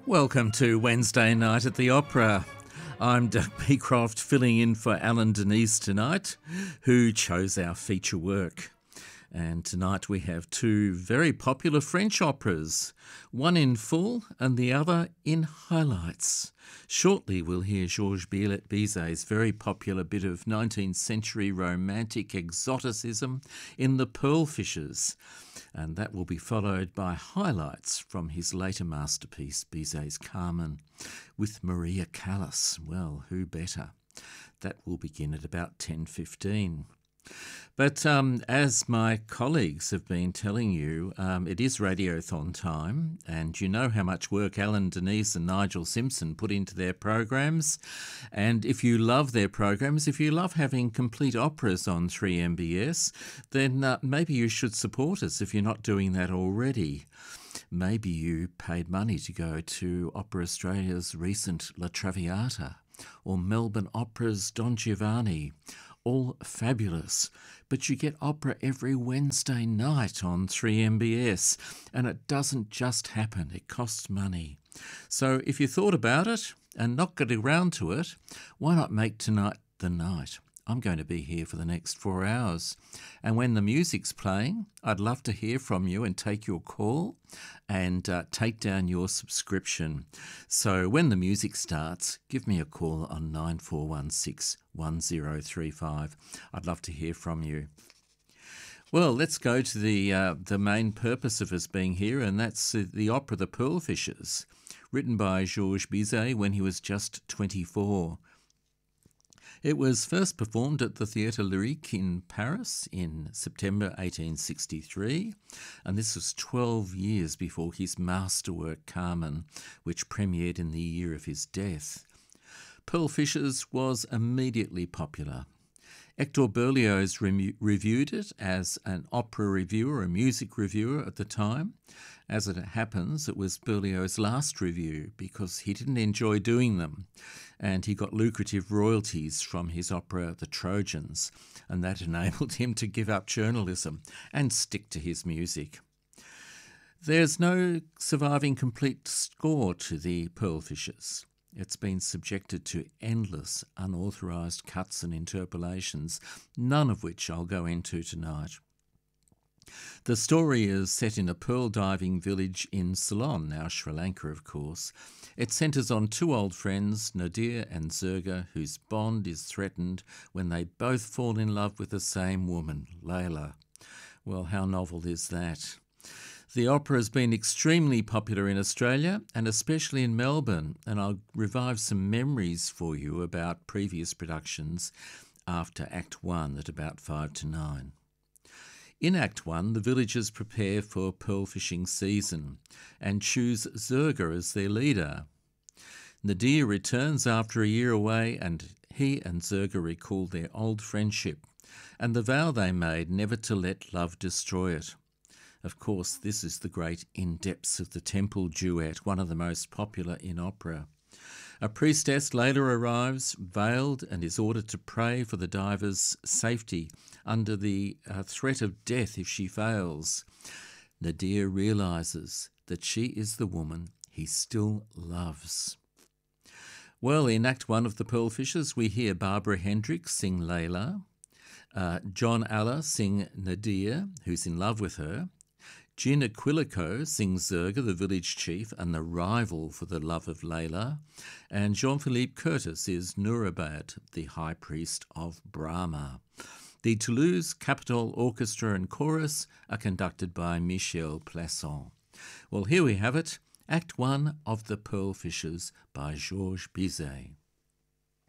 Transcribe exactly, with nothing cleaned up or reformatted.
Welcome to Wednesday Night at the Opera. I'm Doug Beecroft, filling in for Alan Denise tonight, who chose our feature work. And tonight we have two very popular French operas, one in full and the other in highlights. Shortly we'll hear Georges Bizet's very popular bit of nineteenth century romantic exoticism in The Pearl Fishers, and that will be followed by highlights from his later masterpiece, Bizet's Carmen, with Maria Callas. Well, who better? That will begin at about ten fifteen. But um, as my colleagues have been telling you, um, it is Radiothon time, and you know how much work Alan Denise and Nigel Simpson put into their programs. And if you love their programs, if you love having complete operas on three M B S, then uh, maybe you should support us if you're not doing that already. Maybe you paid money to go to Opera Australia's recent La Traviata, or Melbourne Opera's Don Giovanni. All fabulous, but you get opera every Wednesday night on three M B S, and it doesn't just happen, it costs money. So if you thought about it and not got around to it, why not make tonight the night? I'm going to be here for the next four hours. And when the music's playing, I'd love to hear from you and take your call and uh, take down your subscription. So when the music starts, give me a call on nine four one six, one zero three five. I'd love to hear from you. Well, let's go to the uh, the main purpose of us being here, and that's uh, the opera The Pearl Fishers, written by Georges Bizet when he was just twenty-four. It was first performed at the Théâtre Lyrique in Paris in September eighteen sixty-three, and this was twelve years before his masterwork Carmen, which premiered in the year of his death. Pearl Fishers was immediately popular. Hector Berlioz re- reviewed it as an opera reviewer, a music reviewer at the time. As it happens, it was Berlioz's last review because he didn't enjoy doing them, and he got lucrative royalties from his opera The Trojans, and that enabled him to give up journalism and stick to his music. There's no surviving complete score to the Pearl Fishers. It's been subjected to endless unauthorised cuts and interpolations, none of which I'll go into tonight. The story is set in a pearl diving village in Ceylon, now Sri Lanka of course. It centres on two old friends, Nadir and Zerga, whose bond is threatened when they both fall in love with the same woman, Layla. Well, how novel is that? The opera has been extremely popular in Australia and especially in Melbourne, and I'll revive some memories for you about previous productions after Act One at about five to nine. In Act One, the villagers prepare for pearl fishing season and choose Zerga as their leader. Nadir returns after a year away, and he and Zerga recall their old friendship and the vow they made never to let love destroy it. Of course, this is the great In Depths of the Temple duet, one of the most popular in opera. A priestess later arrives, veiled, and is ordered to pray for the diver's safety under the uh, threat of death if she fails. Nadir realises that she is the woman he still loves. Well, in Act One of The Pearl Fishers, we hear Barbara Hendricks sing Layla, uh, John Alla sing Nadir, who's in love with her, Gina Quilico sings Zerga, the village chief and the rival for the love of Layla, and Jean-Philippe Curtis is Nurabad, the high priest of Brahma. The Toulouse Capitol Orchestra and Chorus are conducted by Michel Plasson. Well, here we have it, Act One of The Pearl Fishers by Georges Bizet.